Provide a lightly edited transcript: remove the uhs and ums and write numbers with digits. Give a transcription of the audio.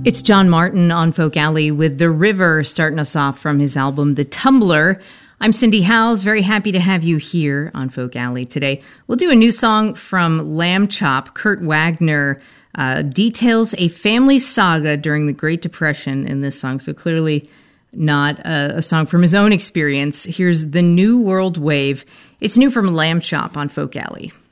It's John Martin on Folk Alley with The River starting us off from his album The Tumbler. I'm Cindy Howes, very happy to have you here on Folk Alley today. We'll do a new song from Lamb Chop. Kurt Wagner details a family saga during the Great Depression in this song, so clearly not a song from his own experience. Here's The New World Wave. It's new from Lamb Chop on Folk Alley.